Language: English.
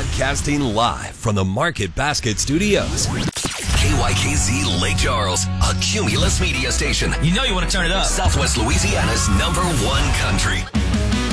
Broadcasting live from the Market Basket Studios. KYKZ Lake Charles, a Cumulus media station. You know you want to turn it up. Southwest Louisiana's #1 country.